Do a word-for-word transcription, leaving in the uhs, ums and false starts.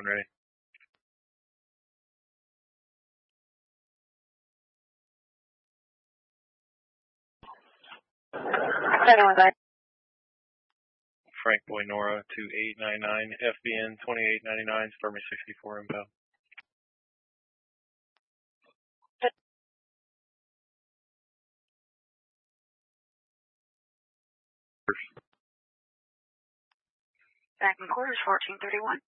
when ready. Frank Boy Nora to eight nine nine F B N twenty-eight ninety-nine, Stormy sixty-four inbound. Back in quarters, fourteen thirty-one.